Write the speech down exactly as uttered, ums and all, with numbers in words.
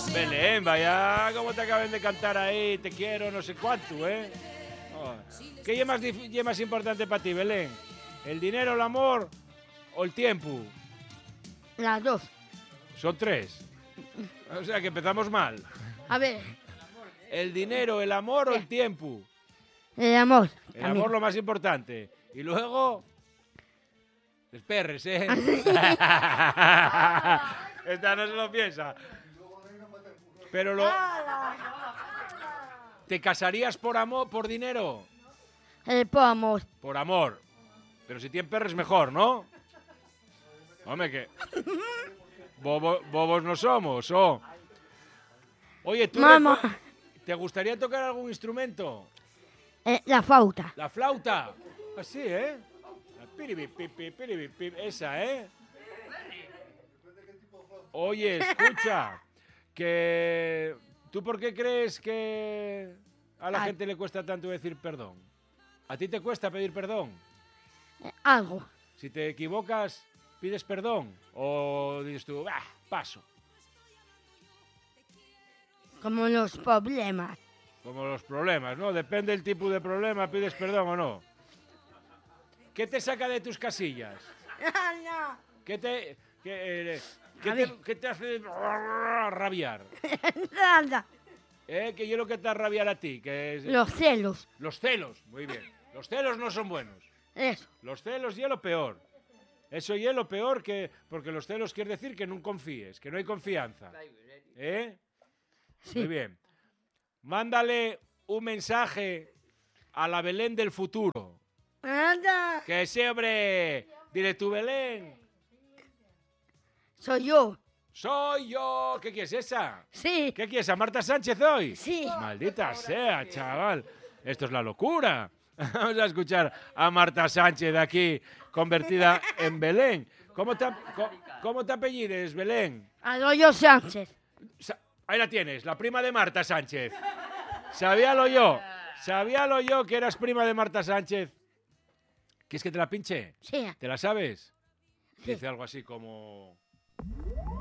Belén, vaya, como te acaben de cantar ahí, te quiero, no sé cuánto, ¿eh? Oh. ¿Qué es más, es más importante para ti, Belén? ¿El dinero, el amor o el tiempo? Las dos. Son tres. O sea que empezamos mal. A ver. ¿El dinero, el amor o el tiempo? El amor. El amor lo más importante. Y luego... los perres, ¿eh? Esta no se lo piensa. Pero lo... ¿Te casarías por amor, por dinero? El por amor. Por amor. Pero si tiene perres mejor, ¿no? Hombre, que... Bobo, bobos no somos, ¿o? Oye, ¿tú Mamá. te gustaría tocar algún instrumento? Eh, la flauta. ¿La flauta? Así, ¿eh? La piribipipi, piribipi, esa, ¿eh? Oye, escucha, que... ¿Tú por qué crees que a la Ay. gente le cuesta tanto decir perdón? ¿A ti te cuesta pedir perdón? Eh, algo. Si te equivocas, ¿pides perdón? ¿O dices tú, ah, paso? Como los problemas. Como los problemas, ¿no? Depende del tipo de problema, ¿pides perdón o no? ¿Qué te saca de tus casillas? No. ¿Qué te, qué, eh, qué A te, ver. qué te hace rabiar? Nada. ¿Eh? ¿Qué es lo que te hace rabiar a ti? Que es... Los celos. Los celos, muy bien. Los celos no son buenos. Eso. Los celos y es lo peor. Eso y es lo peor que... Porque los celos quiere decir que no confíes, que no hay confianza. ¿Eh? Sí. Muy bien. Mándale un mensaje a la Belén del futuro. Anda. Que sí, hombre. Dile tú, Belén. Soy yo. Soy yo. ¿Qué quieres esa? Sí. ¿Qué quieres? ¿A Marta Sánchez hoy? Sí. Maldita sea, chaval. Esto es la locura. Vamos a escuchar a Marta Sánchez aquí, convertida en Belén. ¿Cómo te, cómo, cómo te apellides, Belén? Arroyo Sánchez. Sa- Ahí la tienes, la prima de Marta Sánchez. Sabíalo yo. Sabíalo yo que eras prima de Marta Sánchez. ¿Quieres que te la pinche? Sí. ¿Te la sabes? Sí. Dice algo así como...